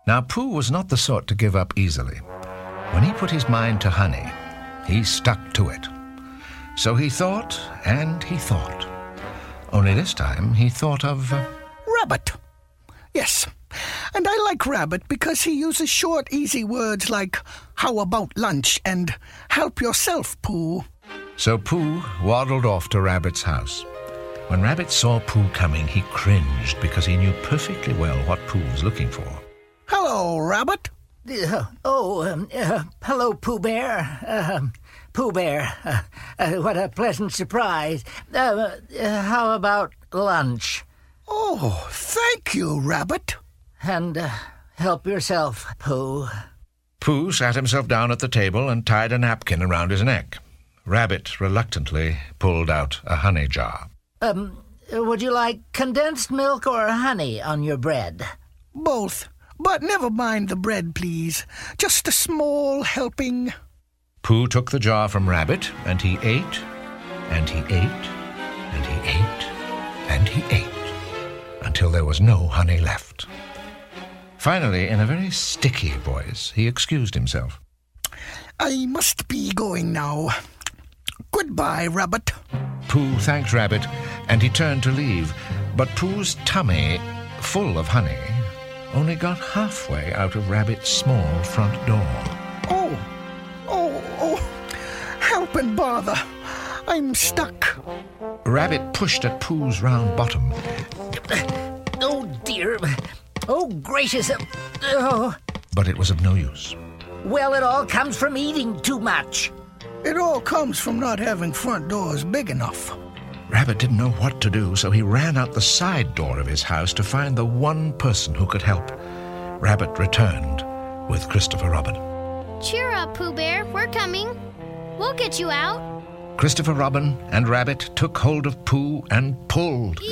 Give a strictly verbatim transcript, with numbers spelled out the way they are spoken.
Now, Pooh was not the sort to give up easily. When he put his mind to honey, he stuck to it. So he thought and he thought. Only this time he thought of... Uh, Rabbit. Yes, and I like Rabbit because he uses short, easy words like, how about lunch, and help yourself, Pooh. So Pooh waddled off to Rabbit's house. When Rabbit saw Pooh coming, he cringed because he knew perfectly well what Pooh was looking for. Hello, Rabbit. Uh, oh, um, uh, hello, Pooh Bear. Uh, Pooh Bear, uh, uh, what a pleasant surprise. Uh, uh, how about lunch? Oh, thank you, Rabbit. And uh, help yourself, Pooh. Pooh sat himself down at the table and tied a napkin around his neck. Rabbit reluctantly pulled out a honey jar. Um, would you like condensed milk or honey on your bread? Both, but never mind the bread, please. Just a small helping. Pooh took the jar from Rabbit, and he ate, and he ate, and he ate, and he ate, until there was no honey left. Finally, in a very sticky voice, he excused himself. I must be going now. Goodbye, Rabbit. Pooh thanked Rabbit, and he turned to leave. But Pooh's tummy, full of honey, only got halfway out of Rabbit's small front door. Oh, oh, oh, help and bother. I'm stuck. Rabbit pushed at Pooh's round bottom. Oh, dear. Oh, gracious. Oh. But it was of no use. Well, it all comes from eating too much. It all comes from not having front doors big enough. Rabbit didn't know what to do, so he ran out the side door of his house to find the one person who could help. Rabbit returned with Christopher Robin. Cheer up, Pooh Bear. We're coming. We'll get you out. Christopher Robin and Rabbit took hold of Pooh and pulled.